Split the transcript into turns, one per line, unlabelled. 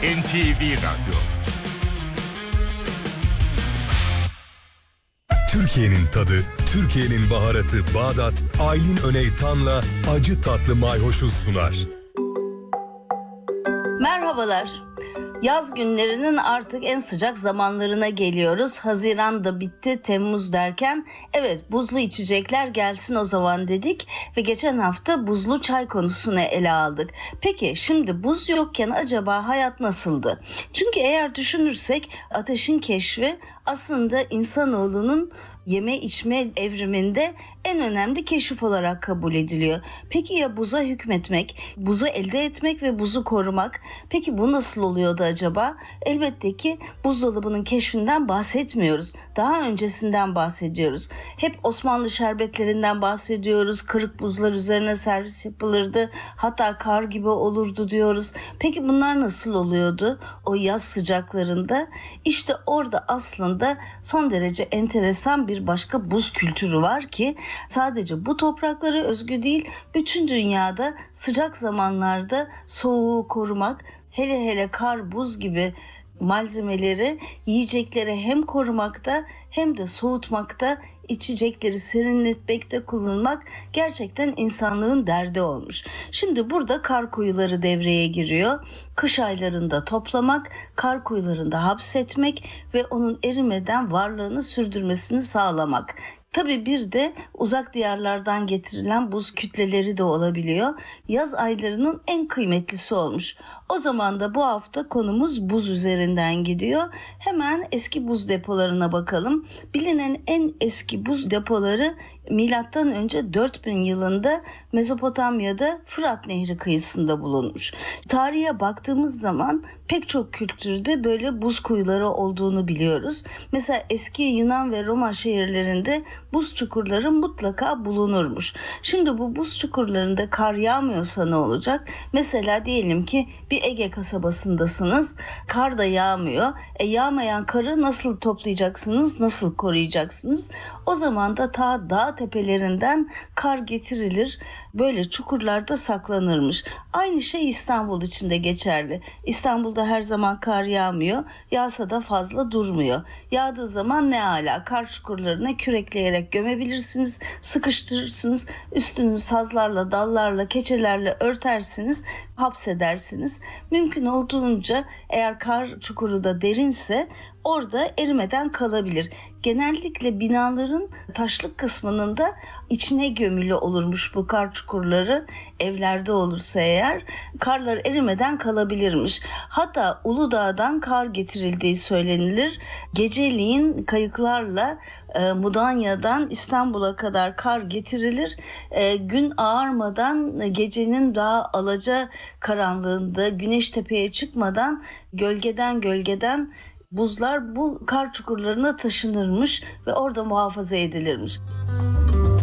NTV Radyo.
Türkiye'nin tadı, Türkiye'nin baharatı Bağdat, Aylin Öney Tan'la acı tatlı mayhoşu sunar.
Merhabalar. Yaz günlerinin artık en sıcak zamanlarına geliyoruz. Haziran da bitti, Temmuz derken evet buzlu içecekler gelsin o zaman dedik ve geçen hafta buzlu çay konusunu ele aldık. Peki şimdi buz yokken acaba hayat nasıldı? Çünkü eğer düşünürsek ateşin keşfi aslında insanoğlunun yeme içme evriminde en önemli keşif olarak kabul ediliyor. Peki ya buza hükmetmek, buzu elde etmek ve buzu korumak? Peki bu nasıl oluyordu acaba? Elbette ki buzdolabının keşfinden bahsetmiyoruz. Daha öncesinden bahsediyoruz. Hep Osmanlı şerbetlerinden bahsediyoruz. Kırık buzlar üzerine servis yapılırdı. Hatta kar gibi olurdu diyoruz. Peki bunlar nasıl oluyordu o yaz sıcaklarında? İşte orada aslında son derece enteresan bir başka buz kültürü var ki sadece bu topraklara özgü değil, bütün dünyada sıcak zamanlarda soğuğu korumak, hele kar, buz gibi malzemeleri yiyecekleri hem korumakta hem de soğutmakta, içecekleri serinletmekte kullanmak gerçekten insanlığın derdi olmuş. Şimdi burada kar kuyuları devreye giriyor. Kış aylarında toplamak, kar kuyularında hapsetmek ve onun erimeden varlığını sürdürmesini sağlamak. Tabii bir de uzak diyarlardan getirilen buz kütleleri de olabiliyor. Yaz aylarının en kıymetlisi olmuş. O zaman da bu hafta konumuz buz üzerinden gidiyor. Hemen eski buz depolarına bakalım. Bilinen en eski buz depoları milattan önce 4000 yılında Mezopotamya'da Fırat Nehri kıyısında bulunmuş. Tarihe baktığımız zaman pek çok kültürde böyle buz kuyuları olduğunu biliyoruz. Mesela eski Yunan ve Roma şehirlerinde buz çukurları mutlaka bulunurmuş. Şimdi bu buz çukurlarında kar yağmıyorsa ne olacak? Mesela diyelim ki bir Ege kasabasındasınız. Kar da yağmıyor. Yağmayan karı nasıl toplayacaksınız? Nasıl koruyacaksınız? O zaman da ta dağ tepelerinden kar getirilir. Böyle çukurlarda saklanırmış. Aynı şey İstanbul için de geçerli. İstanbul'da her zaman kar yağmıyor. Yağsa da fazla durmuyor. Yağdığı zaman ne ala kar çukurlarına kürekleyerek gömebilirsiniz. Sıkıştırırsınız. Üstünü sazlarla, dallarla, keçelerle örtersiniz. Hapsedersiniz. Mümkün olduğunca eğer kar çukuru da derinse orada erimeden kalabilir. Genellikle binaların taşlık kısmının da içine gömülü olurmuş bu kar çukurları. Evlerde olursa eğer karlar erimeden kalabilirmiş. Hatta Uludağ'dan kar getirildiği söylenilir. Geceliğin kayıklarla Mudanya'dan İstanbul'a kadar kar getirilir. Gün ağarmadan gecenin daha alaca karanlığında güneş tepeye çıkmadan gölgeden buzlar bu kar çukurlarına taşınırmış ve orada muhafaza edilirmiş.